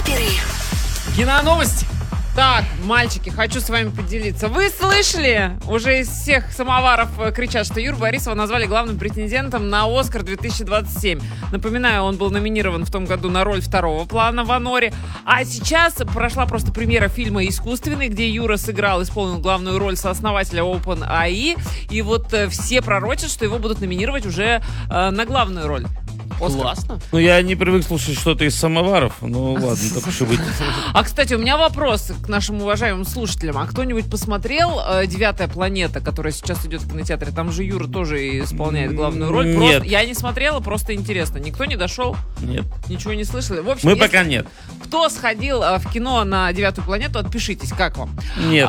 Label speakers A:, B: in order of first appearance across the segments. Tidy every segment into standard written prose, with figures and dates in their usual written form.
A: Киноновости.
B: Так, мальчики, хочу с вами поделиться. Вы слышали? Уже из всех самоваров кричат, что Юру Борисова назвали главным претендентом на «Оскар» 2027. Напоминаю, он был номинирован в том году на роль второго плана в «Аноре». А сейчас прошла просто премьера фильма «Искусственный», где Юра исполнил главную роль сооснователя OpenAI. И вот все пророчат, что его будут номинировать уже на главную роль.
A: Оскар. Классно.
C: Ну, я не привык слушать что-то из самоваров. Ну, ладно, так уж и быть.
B: А, кстати, у меня вопрос к нашим уважаемым слушателям. А кто-нибудь посмотрел «Девятая планета», которая сейчас идет в кинотеатре? Там же Юра тоже исполняет главную роль.
C: Нет.
B: Просто, я не смотрела, просто интересно. Никто не дошел?
C: Нет.
B: Ничего не слышали? В общем,
C: Мы пока нет.
B: Кто сходил в кино на «Девятую планету», отпишитесь, как вам?
C: Нет.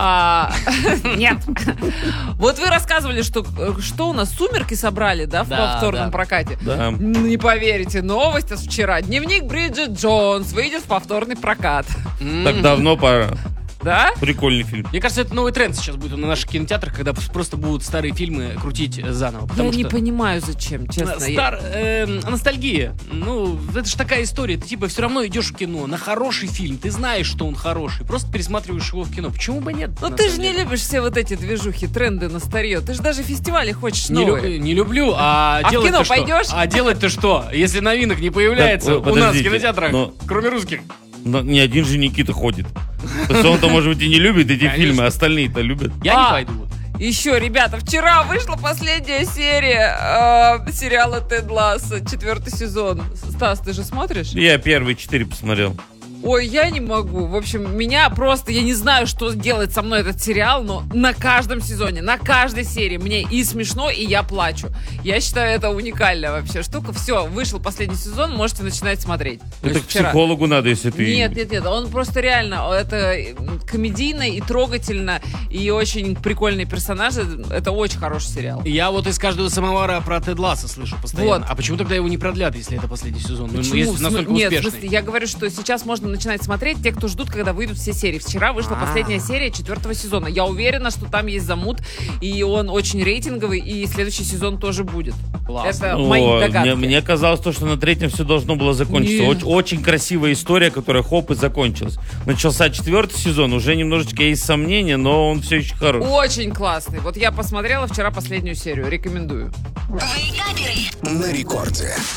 B: Нет. Вот вы рассказывали, что у нас «Сумерки» собрали, да, в повторном прокате?
C: Да.
B: Не поверите, новость от вчера. «Дневник Бриджит Джонс» выйдет в повторный прокат.
C: Так давно пора.
B: Да?
C: Прикольный фильм.
A: Мне кажется, это новый тренд сейчас будет на наших кинотеатрах, когда просто будут старые фильмы крутить заново.
B: Я не понимаю, зачем, честно.
A: Ностальгия. Ну, это же такая история. Ты типа все равно идешь в кино на хороший фильм. Ты знаешь, что он хороший. Просто пересматриваешь его в кино. Почему бы нет?
B: Ну ты же не любишь все вот эти движухи, тренды на старье. Ты же даже фестивали хочешь новые.
A: Не люблю,
B: в кино пойдешь?
A: А делать-то что? Если новинок не появляется у нас в кинотеатрах, кроме русских.
C: Но ни один же Никита ходит. То есть он-то, может быть, и не любит эти фильмы, а остальные-то любят.
A: Я не пойду.
B: Еще, ребята, вчера вышла последняя серия сериала «Тед Лассо», 4-й сезон. Стас, ты же смотришь?
C: Я первые 4 посмотрел.
B: Ой, я не могу. В общем, меня просто... Я не знаю, что делает со мной этот сериал, но на каждом сезоне, на каждой серии мне и смешно, и я плачу. Я считаю, это уникальная вообще штука. Все, вышел последний сезон, можете начинать смотреть.
C: Это к психологу надо, если ты...
B: Нет, он просто реально... Это комедийно и трогательно, и очень прикольные персонажи. Это очень хороший сериал.
A: Я вот из каждого самовара про Тед Лассо слышу постоянно.
B: Вот.
A: А почему тогда его не продлят, если это последний сезон?
B: Почему?
A: Ну, если настолько
B: Нет,
A: успешный.
B: в смысле, я говорю, что сейчас можно начинать смотреть те, кто ждут, когда выйдут все серии. Вчера вышла последняя серия 4-го сезона. Я уверена, что там есть замут, и он очень рейтинговый, и следующий сезон тоже будет.
A: Классно.
B: Это мои догадки.
C: Мне казалось, что на 3-м все должно было закончиться. Очень красивая история, которая хоп и закончилась. Начался 4-й сезон, уже немножечко есть сомнения, но он все еще хороший.
B: Очень классный. Вот я посмотрела вчера последнюю серию. Рекомендую.
D: На рекорде.